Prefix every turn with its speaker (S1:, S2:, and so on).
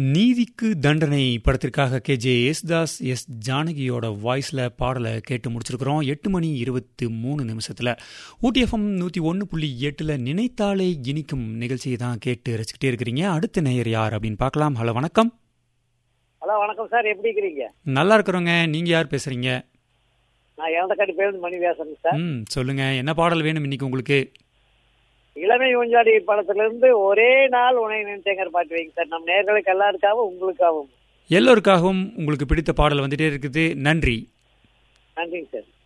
S1: நீதிக்கு தண்டனை படத்திற்காக கே.ஜே. யேசுதாஸ், எஸ். ஜானகியோட வாய்ஸில் பாடலை கேட்டு முடிச்சிருக்கிறோம். 8:23 ஊட்டி எஃப்எம் 101.8 நினைத்தாலே இனிக்கும் நிகழ்ச்சியை தான் கேட்டு ரசிக்கிட்டே இருக்கிறீங்க. அடுத்த நேயர் யார் அப்படின்னு பார்க்கலாம். ஹலோ, வணக்கம்.
S2: ஹலோ, வணக்கம் சார். எப்படி இருக்கிறீங்க?
S1: நல்லா இருக்கிறோங்க. நீங்கள் யார் பேசுகிறீங்க?
S2: நான் இளந்தக்காட்டி பேருந்து மணி பேசுறேங்க சார்.
S1: சொல்லுங்க, என்ன பாடல் வேணும் இன்னைக்கு உங்களுக்கு?
S2: இளமை ஊஞ்சாடி படத்திலிருந்து ஒரே நாள் உனை நினைச்சேங்கிற பாட்டு வைங்க சார். நம்ம நேர்களுக்கு எல்லாருக்காகவும் உங்களுக்காகவும்
S1: எல்லோருக்காகவும் உங்களுக்கு பிடித்த பாடல் வந்துட்டே இருக்குது. நன்றி.
S2: நன்றிங்க சார்.